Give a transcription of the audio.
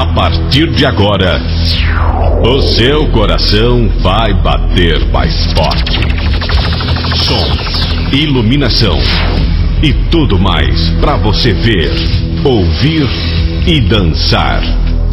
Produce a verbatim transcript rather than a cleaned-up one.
A partir de agora, o seu coração vai bater mais forte. Som, iluminação e tudo mais para você ver, ouvir e dançar.